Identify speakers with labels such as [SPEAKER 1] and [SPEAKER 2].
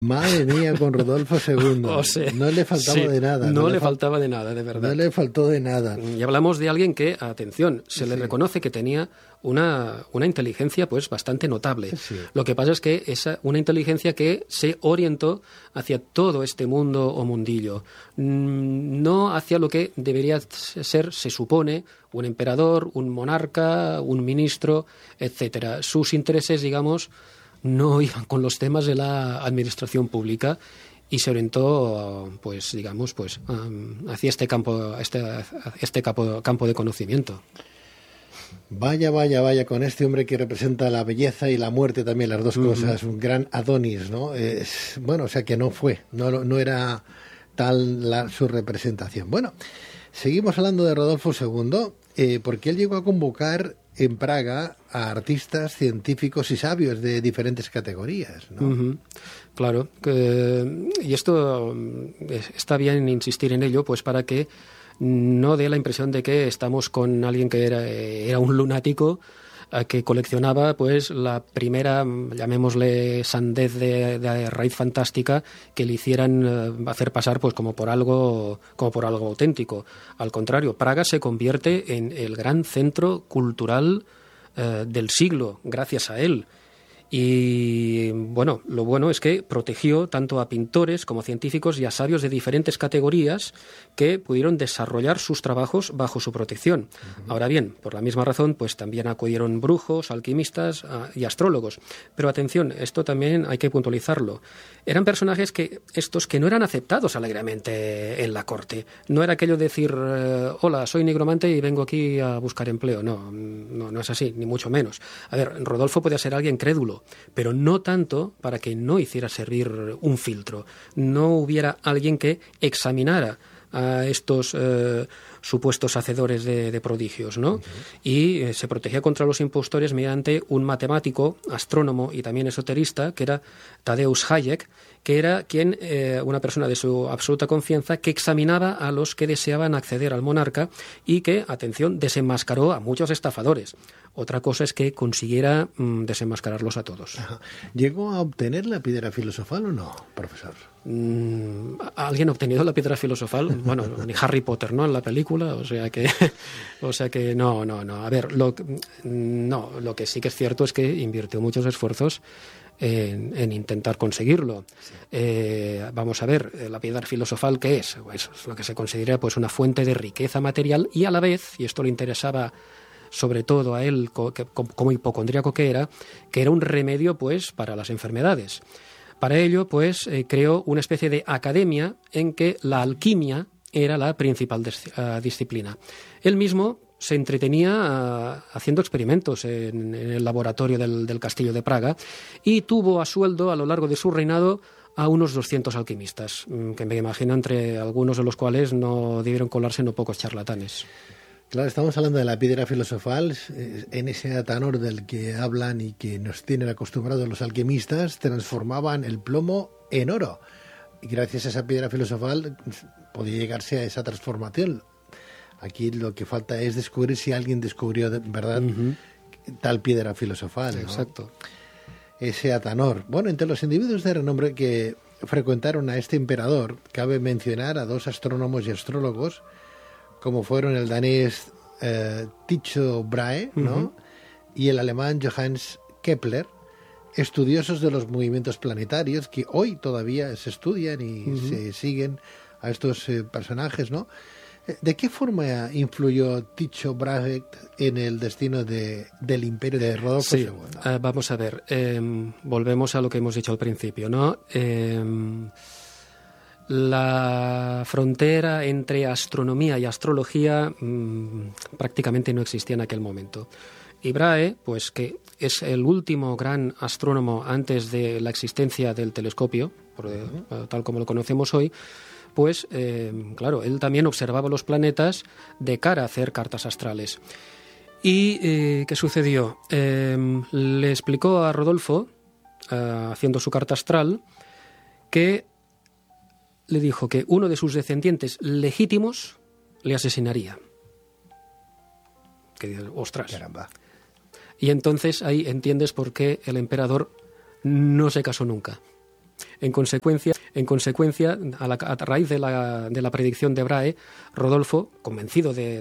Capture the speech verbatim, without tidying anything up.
[SPEAKER 1] Madre mía, con Rodolfo segundo.
[SPEAKER 2] O sea,
[SPEAKER 1] no le faltaba
[SPEAKER 2] sí,
[SPEAKER 1] de nada.
[SPEAKER 2] No,
[SPEAKER 1] no
[SPEAKER 2] le
[SPEAKER 1] fal...
[SPEAKER 2] faltaba de nada, de verdad.
[SPEAKER 1] No le faltó de nada.
[SPEAKER 2] Y hablamos de alguien que, atención, se
[SPEAKER 1] sí.
[SPEAKER 2] le reconoce que tenía una, una inteligencia pues bastante notable.
[SPEAKER 1] Sí.
[SPEAKER 2] Lo que pasa es que es una inteligencia que se orientó hacia todo este mundo o mundillo, no hacia lo que debería ser, se supone, un emperador, un monarca, un ministro, etcétera. Sus intereses, digamos, no iban con los temas de la administración pública y se orientó, pues, digamos, pues, um, hacia este campo, este, este campo, campo de conocimiento.
[SPEAKER 1] Vaya, vaya, vaya, con este hombre que representa la belleza y la muerte también, las dos uh-huh. cosas, un gran Adonis, ¿no? Es, bueno, o sea que no fue, no, no era tal la, su representación. Bueno, seguimos hablando de Rodolfo segundo, eh, porque él llegó a convocar en Praga a artistas, científicos y sabios de diferentes categorías, ¿no?
[SPEAKER 2] Uh-huh. Claro, que, y esto está bien insistir en ello, pues para que no dé la impresión de que estamos con alguien que era, era un lunático que coleccionaba pues la primera, llamémosle, sandez de, de raíz fantástica que le hicieran uh, hacer pasar pues como por algo como por algo auténtico. Al contrario, Praga se convierte en el gran centro cultural uh, del siglo gracias a él. Y bueno, lo bueno es que protegió tanto a pintores como a científicos y a sabios de diferentes categorías que pudieron desarrollar sus trabajos bajo su protección. Uh-huh. Ahora bien, por la misma razón, pues también acudieron brujos, alquimistas uh, y astrólogos. Pero atención, esto también hay que puntualizarlo. Eran personajes que estos que no eran aceptados alegremente en la corte. No era aquello de decir, uh, hola, soy nigromante y vengo aquí a buscar empleo. No, no, no es así, ni mucho menos. A ver, Rodolfo podía ser alguien crédulo, pero no tanto para que no hiciera servir un filtro. No hubiera alguien que examinara a estos eh, supuestos hacedores de, de prodigios, ¿no? Uh-huh. Y eh, se protegía contra los impostores mediante un matemático, astrónomo y también esoterista, que era Tadeusz Hayek, que era quien, eh, una persona de su absoluta confianza, que examinaba a los que deseaban acceder al monarca y que, atención, desenmascaró a muchos estafadores. Otra cosa es que consiguiera mmm, desenmascararlos a todos.
[SPEAKER 1] Ajá. ¿Llegó a obtener la piedra filosofal o no, profesor?
[SPEAKER 2] Mm, ¿Alguien ha obtenido la piedra filosofal? Bueno, ni Harry Potter, ¿no? En la película, o sea que, o sea que no, no, no. A ver, lo, no, lo que sí que es cierto es que invirtió muchos esfuerzos En, en intentar conseguirlo. Sí. Eh, vamos a ver, la piedra filosofal, ¿qué es? Pues es lo que se considera pues una fuente de riqueza material y a la vez, y esto le interesaba sobre todo a él como hipocondríaco que era, que era un remedio pues para las enfermedades. Para ello, pues eh, creó una especie de academia en que la alquimia era la principal des, uh, disciplina. Él mismo se entretenía uh, haciendo experimentos en, en el laboratorio del, del Castillo de Praga y tuvo a sueldo a lo largo de su reinado a unos doscientos alquimistas, que me imagino entre algunos de los cuales no debieron colarse no pocos charlatanes.
[SPEAKER 1] Claro, estamos hablando de la piedra filosofal, en ese atanor del que hablan y que nos tienen acostumbrados los alquimistas, transformaban el plomo en oro. Y gracias a esa piedra filosofal podía llegarse a esa transformación. Aquí lo que falta es descubrir si alguien descubrió de verdad uh-huh. tal piedra filosofal, ¿no?
[SPEAKER 2] Exacto.
[SPEAKER 1] Ese atanor. Bueno, entre los individuos de renombre que frecuentaron a este emperador, cabe mencionar a dos astrónomos y astrólogos, como fueron el danés eh, Tycho Brahe, ¿no? Uh-huh. y el alemán Johannes Kepler, estudiosos de los movimientos planetarios que hoy todavía se estudian y uh-huh. se siguen a estos eh, personajes, ¿no? ¿De qué forma influyó Tycho Brahe en el destino de, del imperio de Rodolfo
[SPEAKER 2] sí,
[SPEAKER 1] segundo?
[SPEAKER 2] Uh, vamos a ver, eh, volvemos a lo que hemos dicho al principio, ¿no? Eh, La frontera entre astronomía y astrología mmm, prácticamente no existía en aquel momento. Y Brahe, pues que es el último gran astrónomo antes de la existencia del telescopio, por, uh-huh. tal como lo conocemos hoy, pues eh, claro, él también observaba los planetas de cara a hacer cartas astrales. ¿Y eh, qué sucedió? Eh, le explicó a Rodolfo, eh, haciendo su carta astral, que le dijo que uno de sus descendientes legítimos le asesinaría. Que dices, ostras.
[SPEAKER 1] Caramba.
[SPEAKER 2] Y entonces ahí entiendes por qué el emperador no se casó nunca. En consecuencia, en consecuencia a, la, a raíz de la, de la predicción de Brahe, Rodolfo, convencido de